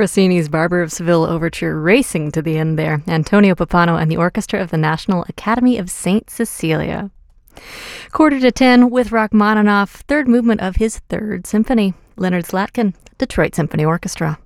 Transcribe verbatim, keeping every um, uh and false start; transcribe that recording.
Rossini's Barber of Seville overture racing to the end there. Antonio Pappano and the Orchestra of the National Academy of Saint Cecilia. Quarter to ten with Rachmaninoff, third movement of his Third Symphony. Leonard Slatkin, Detroit Symphony Orchestra.